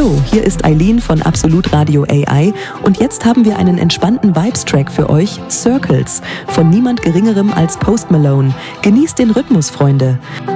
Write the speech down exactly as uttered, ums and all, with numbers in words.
Hallo, hier ist Eileen von Absolut Radio A I und jetzt haben wir einen entspannten Vibes-Track für euch, Circles, von niemand Geringerem als Post Malone. Genießt den Rhythmus, Freunde.